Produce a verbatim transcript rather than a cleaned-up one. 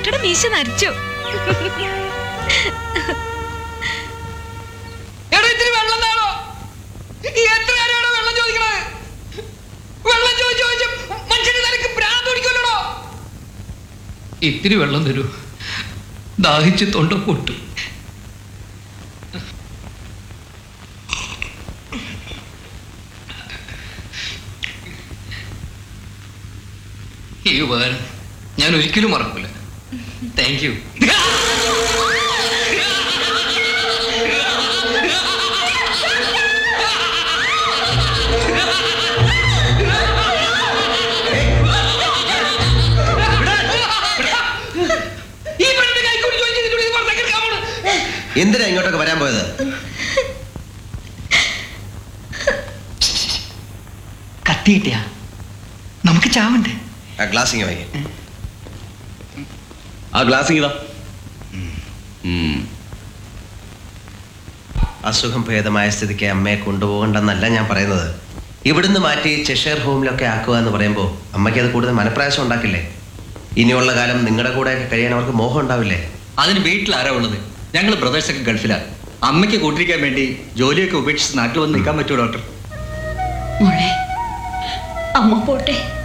ഡോക്ടറുടെ മീശ നരച്ചു. ഇത്തിരി വെള്ളം തരൂ, ദാഹിച്ച് തൊണ്ട പൊട്ടു. ഈ ഉപകാരം ഞാൻ ഒരിക്കലും മറക്കില്ല. Thank you. എന്തിനാ ഇങ്ങോട്ടൊക്കെ വരാൻ പോയത്? കത്തി കിട്ടിയാ നമുക്ക് ചാവണ്ടേ? ആ ഗ്ലാസിങ് വാങ്ങി. ആ ഗ്ലാസിങ് ഇതാ. അസുഖം ഭേദമായ സ്ഥിതിക്ക് അമ്മയെ കൊണ്ടുപോകണ്ടെന്നല്ല ഞാൻ പറയുന്നത്. ഇവിടുന്ന് മാറ്റി ചെഷയർ ഹോമിലൊക്കെ ആക്കുക എന്ന് പറയുമ്പോൾ അമ്മയ്ക്ക് അത് കൂടുതൽ മനപ്രയാസം ഉണ്ടാക്കില്ലേ? ഇനിയുള്ള കാലം നിങ്ങളുടെ കൂടെ കഴിയാൻ അവർക്ക് മോഹം ഉണ്ടാവില്ലേ? അതിന് വീട്ടിൽ ആരാ ഉള്ളത്? ഞങ്ങൾ ബ്രദേഴ്സൊക്കെ ഗൾഫിലാണ്. അമ്മയ്ക്ക് കൂട്ടിരിക്കാൻ വേണ്ടി ജോലിയൊക്കെ ഉപേക്ഷിച്ച് നാട്ടിൽ വന്ന് നിൽക്കാൻ പറ്റുമോ ഡോക്ടർ? മോളെ, അമ്മ പോട്ടെ.